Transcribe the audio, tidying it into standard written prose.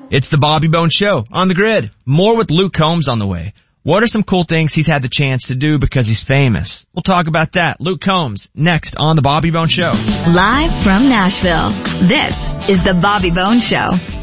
It's the Bobby Bones Show on the grid. More with Luke Combs on the way. What are some cool things he's had the chance to do because he's famous? We'll talk about that. Luke Combs, next on the Bobby Bones Show. Live from Nashville, this is the Bobby Bones Show.